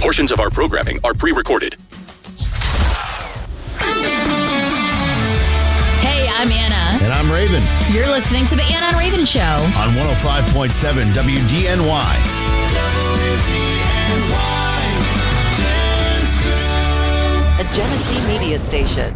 Portions of our programming are pre-recorded. Hey, I'm Anna. And I'm Raven. You're listening to the Anna and Raven Show On 105.7 WDNY. A Genesee media station.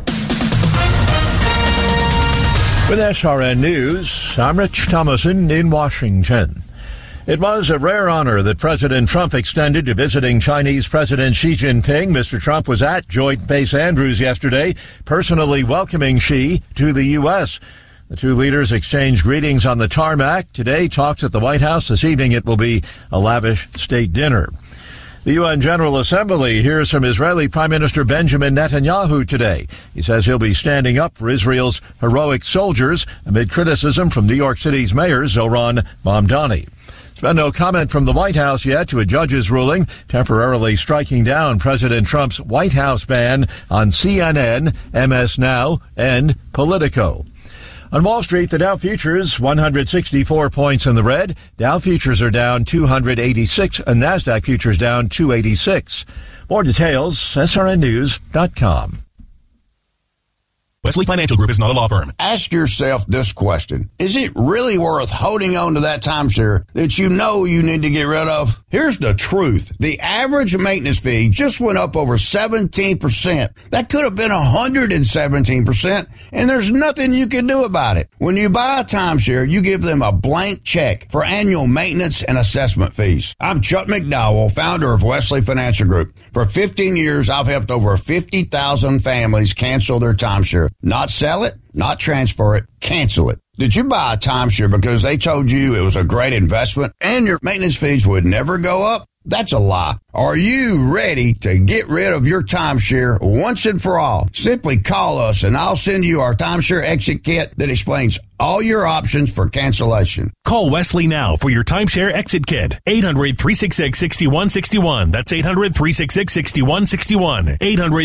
With SRN News, I'm Rich Thomason in Washington. It was a rare honor that President Trump extended to visiting Chinese President Xi Jinping. Mr. Trump was at Joint Base Andrews yesterday, personally welcoming Xi to the U.S. The two leaders exchanged greetings on the tarmac. Today, talks at the White House. This evening, it will be a lavish state dinner. The UN General Assembly hears from Israeli Prime Minister Benjamin Netanyahu today. He says he'll be standing up for Israel's heroic soldiers amid criticism from New York City's Mayor Zohran Mamdani. There's been no comment from the White House yet to a judge's ruling temporarily striking down President Trump's White House ban on CNN, MS Now, and Politico. On Wall Street, the Dow futures 164 points in the red. Dow futures are down 286 and NASDAQ futures down 286. More details, srnnews.com. Wesley Financial Group is not a law firm. Ask yourself this question. Is it really worth holding on to that timeshare that you know you need to get rid of? Here's the truth. The average maintenance fee just went up over 17%. That could have been 117%, and there's nothing you can do about it. When you buy a timeshare, you give them a blank check for annual maintenance and assessment fees. I'm Chuck McDowell, founder of Wesley Financial Group. For 15 years, I've helped over 50,000 families cancel their timeshare. Not sell it, not transfer it, cancel it. Did you buy a timeshare because they told you it was a great investment and your maintenance fees would never go up? That's a lie. Are you ready to get rid of your timeshare once and for all? Simply call us and I'll send you our timeshare exit kit that explains all your options for cancellation. Call Wesley now for your timeshare exit kit. 800-366-6161. That's 800-366-6161.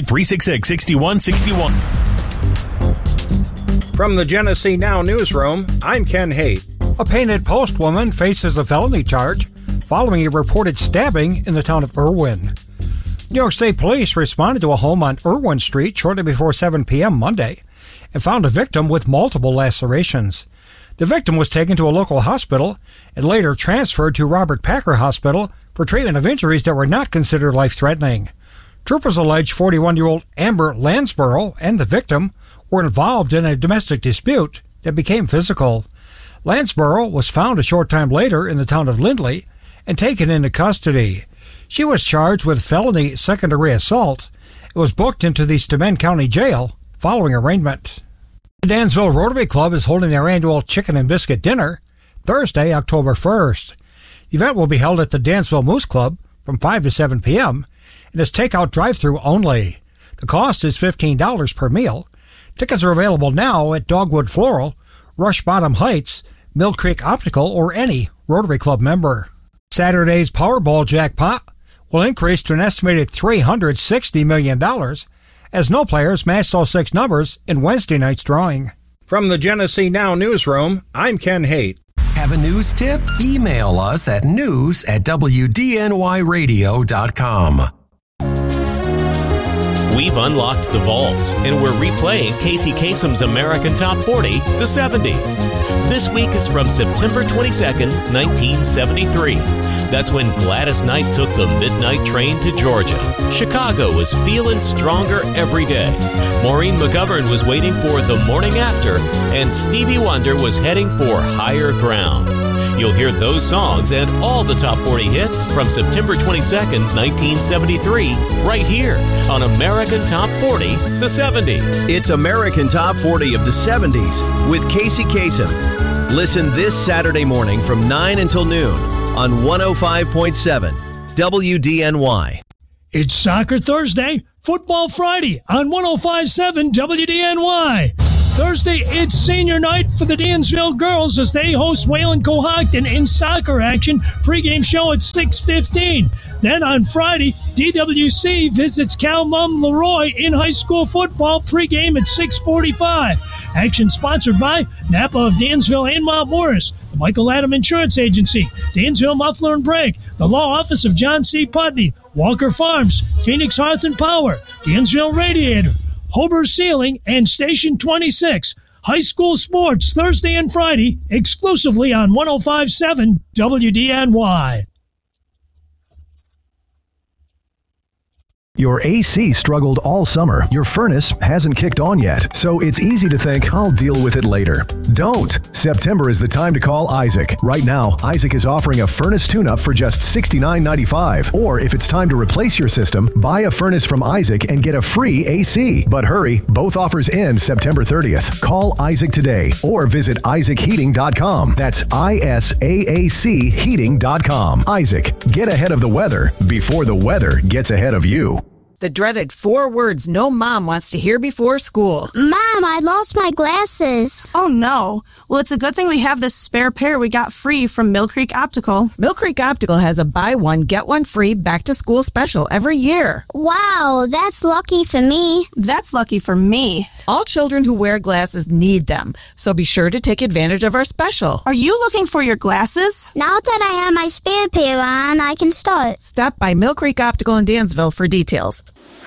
800-366-6161. From the Genesee Now newsroom, I'm Ken Haight. A Painted Post woman faces a felony charge following a reported stabbing in the town of Irwin. New York State Police responded to a home on Irwin Street shortly before 7 p.m. Monday and found a victim with multiple lacerations. The victim was taken to a local hospital and later transferred to Robert Packer Hospital for treatment of injuries that were not considered life-threatening. Troopers allege 41-year-old Amber Lansborough and the victim were involved in a domestic dispute that became physical. Lansborough was found a short time later in the town of Lindley and taken into custody. She was charged with felony second-degree assault and was booked into the Steuben County Jail following arraignment. The Dansville Rotary Club is holding their annual Chicken and Biscuit Dinner Thursday, October 1st. The event will be held at the Dansville Moose Club from 5 to 7 p.m. and is takeout drive-thru only. The cost is $15 per meal. Tickets are available now at Dogwood Floral, Rush Bottom Heights, Mill Creek Optical, or any Rotary Club member. Saturday's Powerball jackpot will increase to an estimated $360 million as no players matched all six numbers in Wednesday night's drawing. From the Genesee Now newsroom, I'm Ken Haight. Have a news tip? Email us at news@wdnyradio.com. We've unlocked the vaults, and we're replaying Casey Kasem's American Top 40, the 70s. This week is from September 22nd, 1973. That's when Gladys Knight took the midnight train to Georgia. Chicago was feeling stronger every day. Maureen McGovern was waiting for The Morning After, and Stevie Wonder was heading for Higher Ground. You'll hear those songs and all the top 40 hits from September 22nd, 1973, right here on American Top 40, the 70s. It's American Top 40 of the 70s with Casey Kasem. Listen this Saturday morning from 9 until noon on 105.7 WDNY. It's Soccer Thursday, Football Friday on 105.7 WDNY. Thursday, it's senior night for the Dansville girls as they host Wayland Cohocton in soccer action. Pre-game show at 6:15. Then on Friday, DWC visits Calmum Leroy in high school football. Pre-game at 6:45. Action sponsored by Napa of Dansville and Mount Morris, the Michael Adam Insurance Agency, Dansville Muffler and Brake, the law office of John C. Putney, Walker Farms, Phoenix Hearth and Power, Dansville Radiator, Hober Ceiling, and Station 26. High school sports Thursday and Friday, exclusively on 105.7 WDNY. Your AC struggled all summer. Your furnace hasn't kicked on yet, so it's easy to think, I'll deal with it later. Don't! September is the time to call Isaac. Right now, Isaac is offering a furnace tune-up for just $69.95. Or if it's time to replace your system, buy a furnace from Isaac and get a free AC. But hurry, both offers end September 30th. Call Isaac today or visit IsaacHeating.com. That's ISAAC Heating.com. Isaac, get ahead of the weather before the weather gets ahead of you. The dreaded 4 words no mom wants to hear before school. Mom, I lost my glasses. Oh, no. Well, it's a good thing we have this spare pair we got free from Mill Creek Optical. Mill Creek Optical has a buy one, get one free back-to-school special every year. Wow, that's lucky for me. That's lucky for me. All children who wear glasses need them, so be sure to take advantage of our special. Are you looking for your glasses? Now that I have my spare pair on, I can start. Stop by Mill Creek Optical in Dansville for details.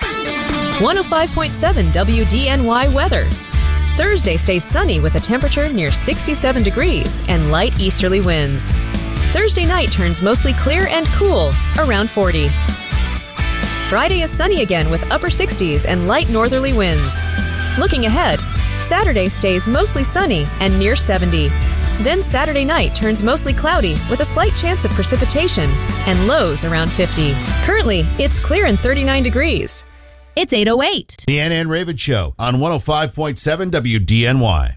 105.7 WDNY weather. Thursday stays sunny with a temperature near 67 degrees and light easterly winds. Thursday night turns mostly clear and cool, around 40. Friday is sunny again with upper 60s and light northerly winds. Looking ahead, Saturday stays mostly sunny and near 70. Then Saturday night turns mostly cloudy with a slight chance of precipitation and lows around 50. Currently, it's clear and 39 degrees. It's 8:08. The Ann and Raven Show on 105.7 WDNY.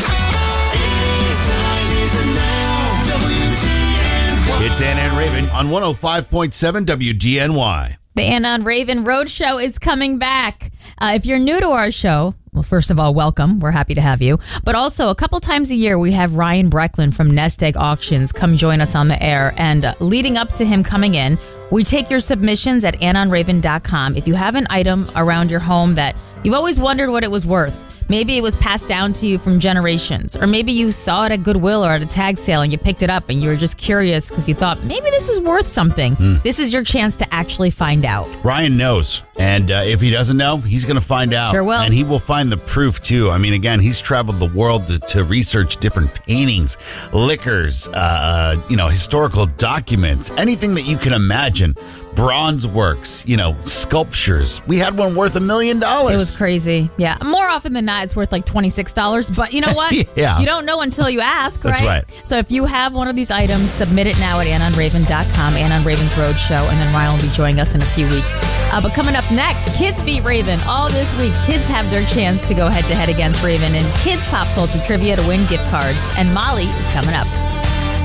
It's Ann and Raven on 105.7 WDNY. The Anna and Raven Road Show is coming back. If you're new to our show, well, first of all, welcome. We're happy to have you. But also, a couple times a year, we have Ryan Brecklin from Nest Egg Auctions come join us on the air. And leading up to him coming in, we take your submissions at AnnOnRaven.com. If you have an item around your home that you've always wondered what it was worth, maybe it was passed down to you from generations, or maybe you saw it at Goodwill or at a tag sale and you picked it up and you were just curious because you thought maybe this is worth something. This is your chance to actually find out. Ryan knows, and if he doesn't know, he's going to find out. Sure will. And he will find the proof, too. I mean, again, he's traveled the world to research different paintings, liquors, historical documents, anything that you can imagine. Bronze works, sculptures. We had one worth $1 million. It was crazy. Yeah. More often than not, it's worth like $26. But you know what? Yeah. You don't know until you ask, right? That's right. So if you have one of these items, submit it now at AnnOnRaven.com, Ann on Raven's Road Show, and then Ryan will be joining us in a few weeks. But coming up next, Kids Beat Raven. All this week, kids have their chance to go head-to-head against Raven in Kids Pop Culture Trivia to win gift cards. And Molly is coming up.